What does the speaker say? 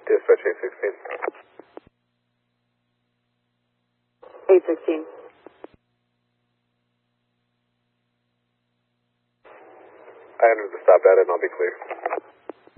Dispatch 816. 816. I entered the stop data and I'll be clear.